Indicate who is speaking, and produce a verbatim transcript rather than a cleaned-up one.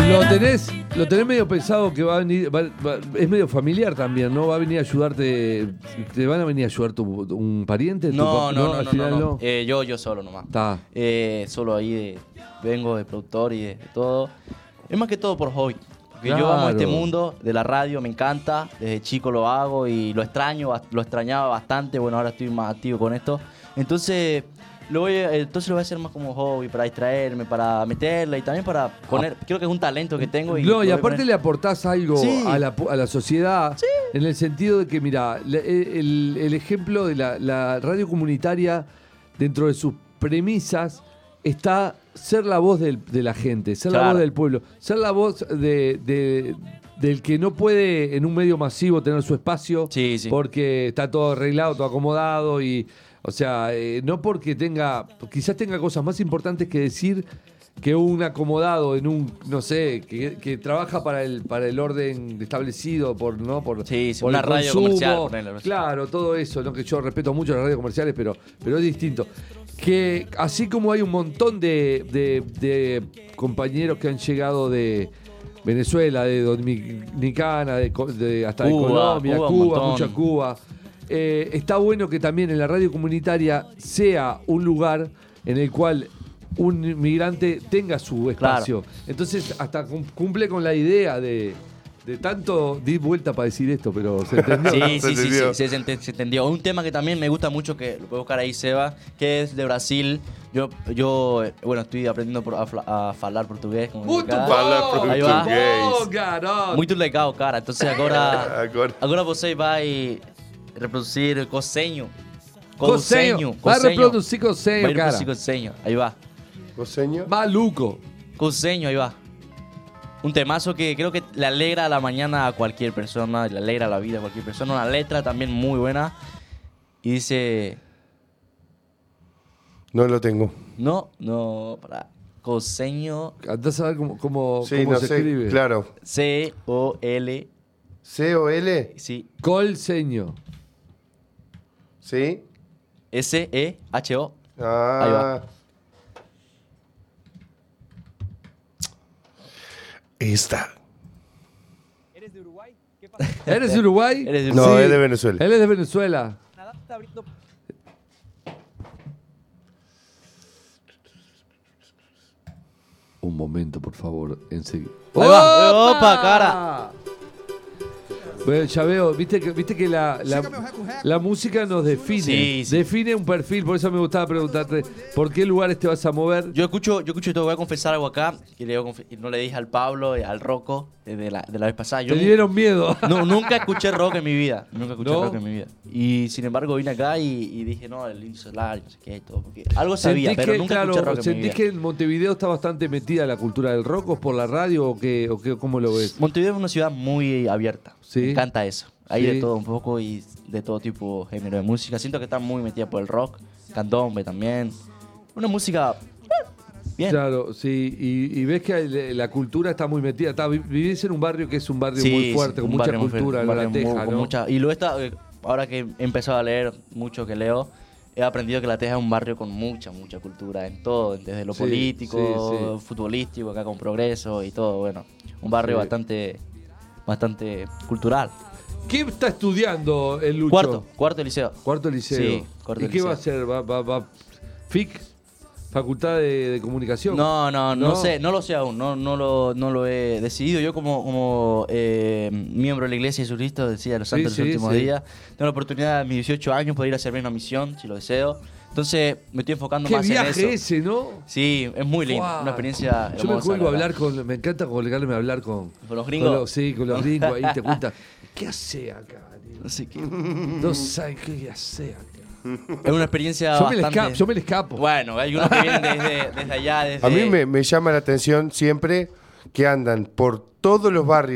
Speaker 1: Lo tenés, lo tenés medio pensado que va a venir, va- va- es medio familiar también, ¿no? Va a venir a ayudarte, ¿te van a venir a ayudar tu, un pariente? tu
Speaker 2: No,
Speaker 1: papá?
Speaker 2: no, no,
Speaker 1: al
Speaker 2: no,
Speaker 1: final
Speaker 2: no, no. Eh, yo, yo solo nomás.
Speaker 1: Está.
Speaker 2: Eh, solo ahí de, vengo de productor y de, de todo. Es más que todo por hobby. Porque yo amo este
Speaker 1: Claro.
Speaker 2: mundo de la radio, me encanta. Desde chico lo hago y lo extraño, bast- lo extrañaba bastante. Bueno, ahora estoy más activo con esto. Entonces lo voy, a- entonces lo voy a hacer más como hobby, para distraerme, para meterla y también para poner. Creo que es un talento que tengo. Y
Speaker 1: No,
Speaker 2: lo
Speaker 1: y
Speaker 2: voy a
Speaker 1: aparte
Speaker 2: poner.
Speaker 1: le aportás algo
Speaker 2: Sí.
Speaker 1: a, la, pu- a la sociedad, en el sentido de que, mira, la- el, el ejemplo de la, la radio comunitaria, dentro de sus premisas, está ser la voz del- de la gente, ser la
Speaker 2: Claro.
Speaker 1: voz del pueblo, ser la voz de, de- del que no puede en un medio masivo tener su espacio,
Speaker 2: Sí, sí.
Speaker 1: porque está todo arreglado, todo acomodado y... O sea, eh, no porque tenga, quizás tenga cosas más importantes que decir que un acomodado en un, no sé, que, que trabaja para el para el orden establecido por, ¿no? Por,
Speaker 2: Sí, sí,
Speaker 1: por
Speaker 2: una
Speaker 1: el
Speaker 2: radio
Speaker 1: consumo.
Speaker 2: comercial, ponele, no sé.
Speaker 1: Claro, todo eso, ¿no? Que yo respeto mucho las radios comerciales, pero, pero es distinto. Que así como hay un montón de, de- de compañeros que han llegado de Venezuela, de Dominicana, de, Co- de- hasta de
Speaker 2: Cuba,
Speaker 1: Colombia,
Speaker 2: Cuba, un
Speaker 1: Cuba,
Speaker 2: montón.
Speaker 1: mucha Cuba. Eh, está bueno que también en la radio comunitaria sea un lugar en el cual un inmigrante tenga su espacio. Entonces, hasta cum- cumple con la idea de, de tanto. Di vuelta para decir esto, pero se entendió.
Speaker 2: Sí,
Speaker 1: ¿no?
Speaker 2: sí, sí, sí,
Speaker 3: entendió.
Speaker 2: sí, se, ente- se entendió. Un tema que también me gusta mucho, que lo puede buscar ahí, Seba, que es de Brasil. Yo, yo eh, bueno, estoy aprendiendo por- a, fla- a hablar portugués. Como
Speaker 1: Muito
Speaker 2: acá.
Speaker 1: bom!
Speaker 2: Aí vai.
Speaker 1: Muito bom, garoto!
Speaker 2: Muito legal, cara. Entonces agora,
Speaker 3: Agora.
Speaker 2: agora você vai reproduzir cosenho.
Speaker 1: Cosenho. Vai reproduzir cosenho,
Speaker 2: Vai
Speaker 1: cara.
Speaker 2: reproduzir cosenho. Ahí va.
Speaker 3: Coseño.
Speaker 1: Maluco.
Speaker 2: Cosenho, ahí va. Un temazo que creo que le alegra la mañana a cualquier persona, le alegra la vida a cualquier persona. Una letra también muy buena. Y dice...
Speaker 3: No lo tengo.
Speaker 2: No, no, para... Coseño,
Speaker 1: Andás a ver cómo, cómo,
Speaker 3: Sí,
Speaker 1: cómo
Speaker 3: no
Speaker 1: se
Speaker 3: sé.
Speaker 1: escribe.
Speaker 3: Claro.
Speaker 2: C O L,
Speaker 3: C O L.
Speaker 2: sí,
Speaker 1: Colseño.
Speaker 3: ¿Sí?
Speaker 2: S E H O.
Speaker 3: Ah.
Speaker 2: Ahí va.
Speaker 3: Esta.
Speaker 4: ¿Eres de Uruguay? ¿Qué pasa?
Speaker 1: ¿Eres de Uruguay?
Speaker 2: Eres de
Speaker 3: No,
Speaker 1: Sí.
Speaker 3: es de Venezuela.
Speaker 1: Él es de Venezuela.
Speaker 4: Nada, está abriendo.
Speaker 1: Un momento, por favor, enseguida.
Speaker 2: Ahí va. ¡Opa, cara!
Speaker 1: Bueno, ya veo, viste que, viste que la, la, la música nos define.
Speaker 2: Sí, sí.
Speaker 1: Define un perfil, por eso me gustaba preguntarte por qué lugares te vas a mover.
Speaker 2: Yo escucho, yo escucho esto, voy a confesar algo acá, que le voy a confe- y no le dije al Pablo y al Rocco eh, de la, de la vez pasada. Yo
Speaker 1: Te
Speaker 2: nu-
Speaker 1: dieron miedo.
Speaker 2: no, nunca escuché rock en mi vida. Nunca escuché
Speaker 1: ¿No?
Speaker 2: rock en mi vida. Y sin embargo vine acá y, y dije, no, el Indio Solar, no sé qué, y todo. Porque algo sabía,
Speaker 1: ¿Sentís
Speaker 2: pero
Speaker 1: que,
Speaker 2: nunca
Speaker 1: claro,
Speaker 2: escuché rock en mi
Speaker 1: ¿Sentís
Speaker 2: vida.
Speaker 1: que en Montevideo está bastante metida la cultura del rock o por la radio o, qué, o qué, cómo lo ves?
Speaker 2: Montevideo es una ciudad muy abierta.
Speaker 1: Sí.
Speaker 2: Me encanta eso. Hay
Speaker 1: Sí.
Speaker 2: de todo un poco y de todo tipo de género de música. Siento que está muy metida por el rock, candombe también. Una música eh, bien.
Speaker 1: Claro, sí, y, y ves que hay- la cultura está muy metida. Está, vi- vivís en un barrio que es un barrio
Speaker 2: Sí,
Speaker 1: muy
Speaker 2: sí,
Speaker 1: fuerte, con
Speaker 2: un
Speaker 1: mucha
Speaker 2: barrio muy
Speaker 1: cultura,
Speaker 2: fuerte,
Speaker 1: ¿no?
Speaker 2: un
Speaker 1: La
Speaker 2: barrio muy-
Speaker 1: Teja,
Speaker 2: con
Speaker 1: ¿no?
Speaker 2: mucha- y lo he estado, eh, ahora que he empezado a leer mucho que leo, he aprendido que La Teja es un barrio con mucha, mucha cultura en todo, desde lo
Speaker 1: Sí,
Speaker 2: político,
Speaker 1: sí, sí.
Speaker 2: futbolístico, acá con Progreso y todo, bueno, un barrio
Speaker 1: Sí.
Speaker 2: bastante, bastante cultural.
Speaker 1: ¿Qué está estudiando el Lucho?
Speaker 2: Cuarto, cuarto de liceo.
Speaker 1: Cuarto liceo.
Speaker 2: Sí, cuarto
Speaker 1: ¿Y qué
Speaker 2: liceo.
Speaker 1: va a hacer? ¿Va, va, va- F I C? ¿Facultad de, de Comunicación?
Speaker 2: No, no, no,
Speaker 1: ¿No?
Speaker 2: sé, no lo sé aún, no, no, lo, no lo he decidido. Yo como, como eh, miembro de la Iglesia de Jesucristo, decía de los
Speaker 1: Sí,
Speaker 2: santos de los
Speaker 1: sí,
Speaker 2: últimos
Speaker 1: sí.
Speaker 2: días, tengo la oportunidad a mis dieciocho años poder ir a servir una misión, si lo deseo. Entonces me estoy enfocando
Speaker 1: Qué
Speaker 2: más en
Speaker 1: viaje
Speaker 2: eso.
Speaker 1: ese, ¿no?
Speaker 2: Sí, es muy lindo,
Speaker 1: Fua.
Speaker 2: una experiencia
Speaker 1: Yo me
Speaker 2: hermosa,
Speaker 1: cuelgo a
Speaker 2: la verdad.
Speaker 1: hablar con... Me encanta colgarme a hablar con...
Speaker 2: ¿Con los gringos?
Speaker 1: con los- sí, con los gringos ahí te cuentan. ¿Qué hace acá, tío?
Speaker 2: No sé qué.
Speaker 1: No sabes qué hace acá.
Speaker 2: Es una experiencia
Speaker 1: Yo me, le
Speaker 2: bastante...
Speaker 1: escapo, yo me le escapo.
Speaker 2: Bueno, hay unos que vienen desde, desde allá, desde...
Speaker 3: A mí me, me llama la atención siempre que andan por todos los barrios